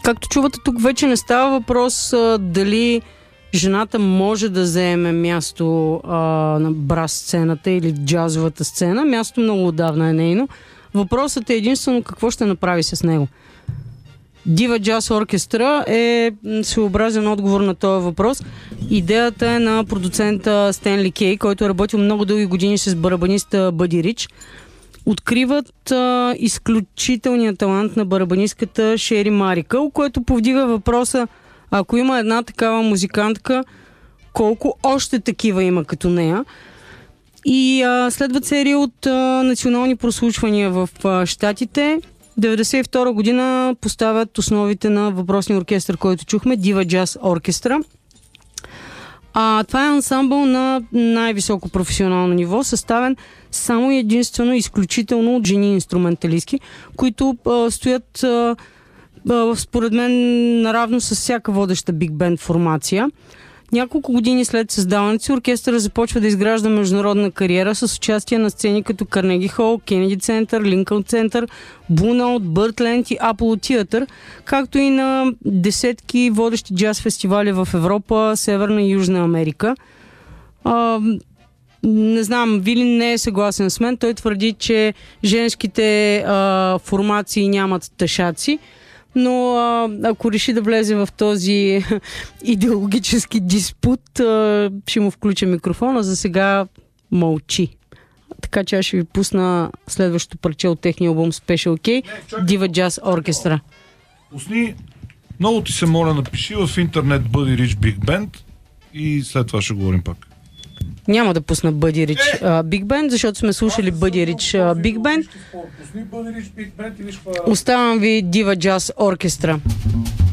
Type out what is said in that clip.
Както чувате, тук вече не става въпрос дали жената може да заеме място на брас сцената или джазовата сцена. Място много отдавна е нейно. Въпросът е единствено какво ще направи с него. Diva Jazz Orchestra е своеобразен отговор на този въпрос. Идеята е на продуцента Стенли Кей, който е работил много дълги години с барабаниста Бъди Рич. Откриват изключителния талант на барабанистката Шери Марикъл, което повдига въпроса, ако има една такава музикантка, колко още такива има като нея. И следват серия от национални прослушвания в Щатите. 1992 година поставят основите на въпросния оркестър, който чухме, Diva Jazz Orchestra. Това е ансамбъл на най-високо професионално ниво, съставен само и единствено изключително от жени инструменталистки, които стоят според мен наравно с всяка водеща биг бенд формация. Няколко години след създаването си оркестъра започва да изгражда международна кариера с участие на сцени като Карнеги Хол, Кенеди Център, Линкълн Център, Блу Ноут, Бъртленд и Аполо Театър, както и на десетки водещи джаз фестивали в Европа, Северна и Южна Америка. Не знам, Вилин не е съгласен с мен. Той твърди, че женските формации нямат тъшаци. Но ако реши да влезе в този идеологически диспут, ще му включа микрофона. За сега мълчи. Така че аз ще ви пусна следващото парче от техния албум Special K, Diva Jazz Orchestra. Пусни, много ти се моля, напиши в интернет Бъди Рич Big Band и след това ще говорим пак. Няма да пусна Бъди Рич Big Band, защото сме слушали Бъди Рич Big Band. Оставам ви Diva Jazz Orchestra.